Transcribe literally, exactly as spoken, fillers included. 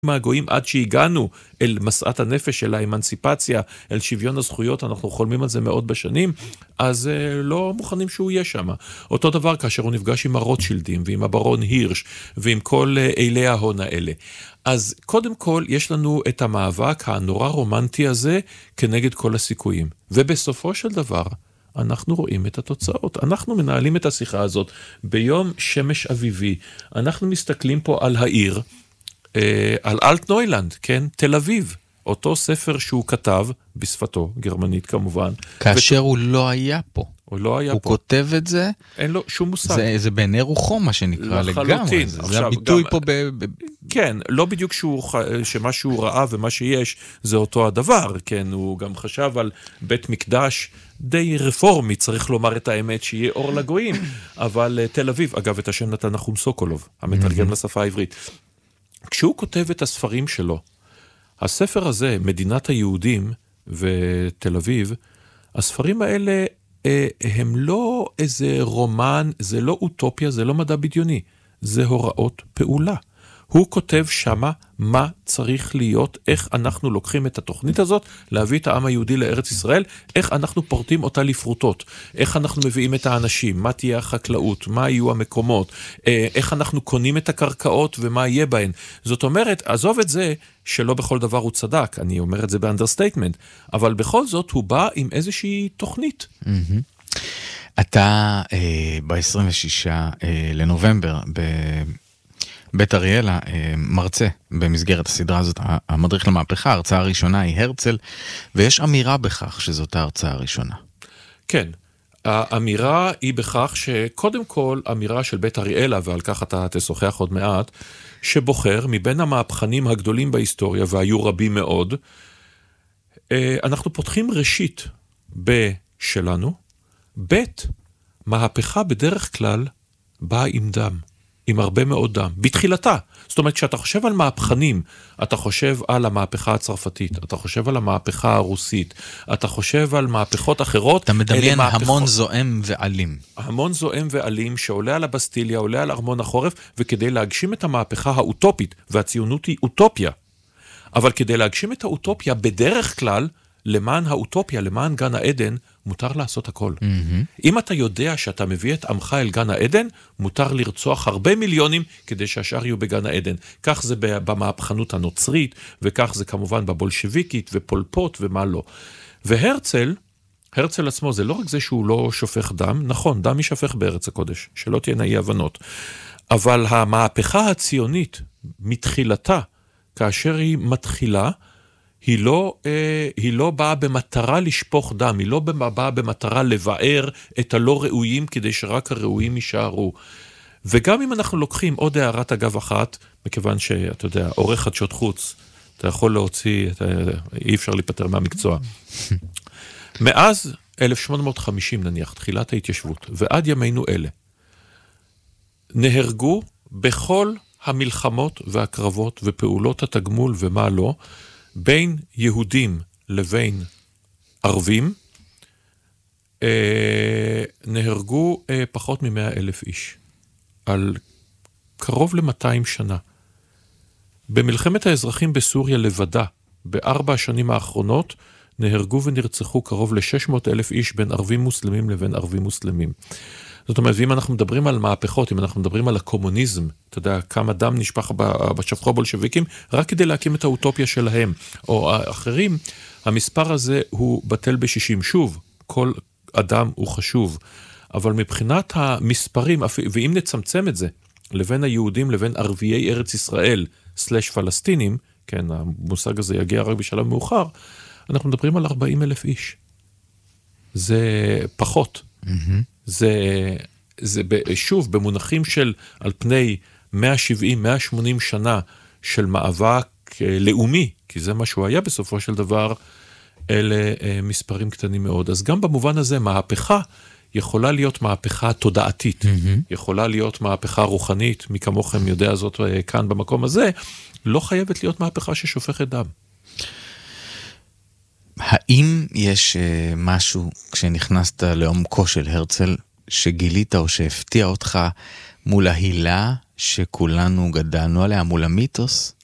מהגויים עד שהגענו אל מסעת הנפש של האמנסיפציה, אל שוויון הזכויות, אנחנו חולמים על זה מאוד בשנים, אז uh, לא מוכנים שהוא יהיה שם. אותו דבר כאשר הוא נפגש עם הרוטשילדים ועם הברון הירש ועם כל uh, אילי ההון האלה. אז קודם כל יש לנו את המאבק הנורא רומנטי הזה כנגד כל הסיכויים. ובסופו של דבר אנחנו רואים את התוצאות. אנחנו מנהלים את השיחה הזאת ביום שמש אביבי. אנחנו מסתכלים פה על העיר, על אלטנוילנד, כן? תל אביב. אותו ספר שהוא כתב, בשפתו, גרמנית כמובן. כאשר ות... הוא לא היה פה. הוא לא היה הוא פה. הוא כותב את זה. אין לו שום מושג. זה, זה בעיני רוחו מה שנקרא לגמרי. זה, זה הביטוי גם, פה ב... ב... כן, לא בדיוק שהוא, שמה שהוא ראה ומה שיש זה אותו הדבר, כן? הוא גם חשב על בית מקדש די רפורמי, צריך לומר את האמת, שיהיה אור לגויים, אבל תל אביב, אגב, את השם נתן נחום סוקולוב, המתרגם לשפה העברית. כשהוא כותב את הספרים שלו, הספר הזה, מדינת היהודים ותל אביב, הספרים האלה הם לא איזה רומן, זה לא אוטופיה, זה לא מדע בדיוני, זה הוראות פעולה. הוא כותב שמה מה צריך להיות, איך אנחנו לוקחים את התוכנית הזאת, להביא את העם היהודי לארץ ישראל, איך אנחנו פורטים אותה לפרוטות, איך אנחנו מביאים את האנשים, מה תהיה החקלאות, מה יהיו המקומות, איך אנחנו קונים את הקרקעות ומה יהיה בהן. זאת אומרת, עזוב את זה שלא בכל דבר הוא צדק, אני אומר את זה באנדרסטייטמנט, אבל בכל זאת הוא בא עם איזושהי תוכנית. אתה ב-עשרים ושישה לנובמבר, ב... בית אריאלה מרצה במסגרת הסדרה הזאת, המדריך למהפכה, ההרצאה הראשונה היא הרצל, ויש אמירה בכך שזאת ההרצאה הראשונה. כן, האמירה היא בכך שקודם כל אמירה של בית אריאלה, ועל כך אתה תשוחח עוד מעט, שבוחר מבין המהפכנים הגדולים בהיסטוריה, והיו רבים מאוד, אנחנו פותחים ראשית בשלנו, בית מהפכה בדרך כלל באה עם דם. עם הרבה מאוד דם, בתחילתה. זאת אומרת, כשאתה חושב על מהפכנים, אתה חושב על המהפכה הצרפתית, אתה חושב על המהפכה הרוסית, אתה חושב על מהפכות אחרות. אתה מדמיין המון זועם ועלים. המון זועם ועלים שעולה על הבסטיליה, עולה על ארמון החורף, וכדי להגשים את המהפכה האוטופית, והציונות היא אוטופיה. אבל כדי להגשים את האוטופיה, בדרך כלל, למען האוטופיה, למען גן העדן, מותר לעשות הכל. Mm-hmm. אם אתה יודע שאתה מביא את עמך אל גן העדן, מותר לרצוח הרבה מיליונים כדי שהשאר יהיו בגן העדן. כך זה במהפכנות הנוצרית, וכך זה כמובן בבולשביקית ופולפות ומה לא. והרצל, הרצל עצמו, זה לא רק זה שהוא לא שופך דם, נכון, דם ישפך בארץ הקודש, שלא תהיינה אי הבנות. אבל המהפכה הציונית, מתחילתה, כאשר היא מתחילה, היא לא, אה, היא לא באה במטרה לשפוך דם, היא לא באה במטרה לבאר את הלא ראויים כדי שרק הראויים יישארו. וגם אם אנחנו לוקחים עוד הערת אגב אחת, מכיוון שאתה יודע, עורך חדשות חוץ, אתה יכול להוציא, אתה, אי אפשר להיפטר מהמקצוע. מאז אלף שמונה מאות וחמישים נניח, תחילת ההתיישבות, ועד ימינו אלה, נהרגו בכל המלחמות והקרבות ופעולות התגמול ומה לא, בין יהודים לבין ערבים, אה, נהרגו אה, פחות ממאה אלף איש, על קרוב למאתיים שנה. במלחמת האזרחים בסוריה לבדה, בארבע השנים האחרונות, נהרגו ונרצחו קרוב ל-שש מאות אלף איש בין ערבים מוסלמים לבין ערבים מוסלמים. זאת אומרת, ואם אנחנו מדברים על מהפכות, אם אנחנו מדברים על הקומוניזם, אתה יודע, כמה דם נשפך בשפכו הבולשביקים, רק כדי להקים את האוטופיה שלהם, או האחרים, המספר הזה הוא בטל בשישים. שוב, כל אדם הוא חשוב, אבל מבחינת המספרים, ואם נצמצם את זה, לבין היהודים, לבין ערביי ארץ ישראל, סלש פלסטינים, כן, המושג הזה יגיע רק בשלב מאוחר, אנחנו מדברים על ארבעים אלף איש. זה פחות. Mm-hmm. זה, זה שוב, במונחים של על פני מאה שבעים מאה שמונים שנה של מאבק לאומי, כי זה מה שהוא היה בסופו של דבר, אלה מספרים קטנים מאוד. אז גם במובן הזה, מהפכה יכולה להיות מהפכה תודעתית, mm-hmm. יכולה להיות מהפכה רוחנית, מי כמוכם יודע זאת כאן במקום הזה, לא חייבת להיות מהפכה ששופכת דם. האם יש משהו כשנכנסת לעומקו של הרצל שגילית או שהפתיע אותך מול ההילה שכולנו גדלנו עליה, מול המיתוס?